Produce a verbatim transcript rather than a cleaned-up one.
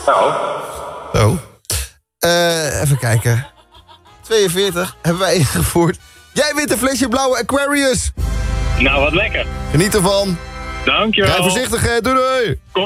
Nou. Zo. Uh, even kijken. tweeënveertig hebben wij ingevoerd. Jij wint een flesje blauwe Aquarius. Nou, wat lekker. Geniet ervan. Dankjewel. Rij voorzichtig, hè. Doei doei.